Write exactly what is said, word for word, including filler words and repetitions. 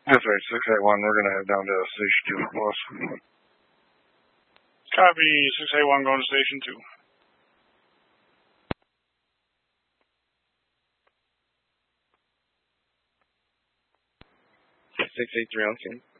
That's right, six eight one. We're going to head down to Station two, boss. Copy, six eight one going to Station two. six eight three on scene.